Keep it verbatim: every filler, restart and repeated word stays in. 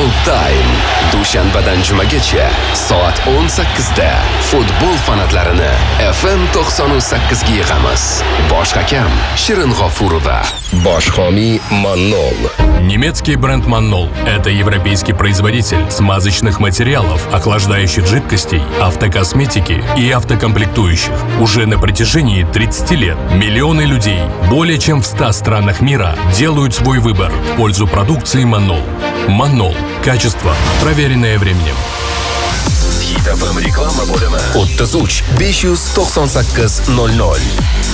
Full Time dushanbadan jumagacha soat o'n sakkizda futbol fanatlarini F M to'qson sakkiz ga yig'amiz. Bosh hakam Shirin G'ofurova, bosh homiy Mannol. Немецкий бренд Mannol – это европейский производитель смазочных материалов, охлаждающих жидкостей, автокосметики и автокомплектующих. Уже на протяжении тридцати лет миллионы людей более чем в ста странах мира делают свой выбор в пользу продукции Mannol. Mannol – качество, проверенное временем. Hit F M reklama bo'limi o'ttiz uch besh yuz to'qson sakkiz nol nol.